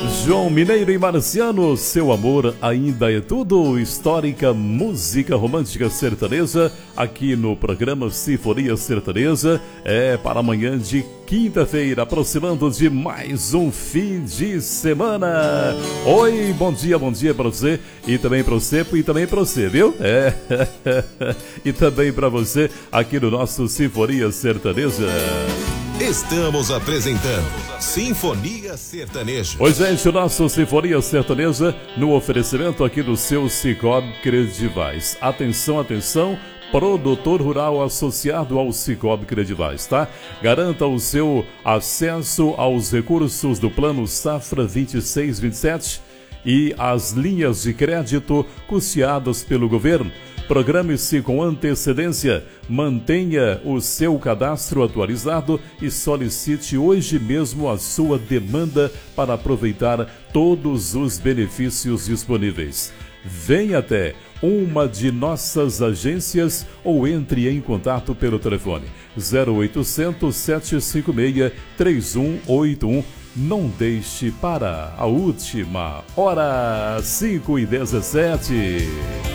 João Mineiro e Marciano, seu amor ainda é tudo. Histórica música romântica sertaneja aqui no programa Sinfonia Sertaneja. É para amanhã de quinta-feira, aproximando de mais um fim de semana. Oi, bom dia para você e também para você viu? E também para você aqui no nosso Sinfonia Sertaneja. Estamos apresentando Sinfonia Sertaneja. Oi, gente, o nosso Sinfonia Sertaneja no oferecimento aqui do seu Sicoob Credivais. Atenção, atenção, produtor rural associado ao Sicoob Credivais, tá? Garanta o seu acesso aos recursos do Plano Safra 26-27 e as linhas de crédito custeadas pelo governo. Programe-se com antecedência, mantenha o seu cadastro atualizado e solicite hoje mesmo a sua demanda para aproveitar todos os benefícios disponíveis. Venha até uma de nossas agências ou entre em contato pelo telefone 0800 756 3181. Não deixe para a última hora. 5h17.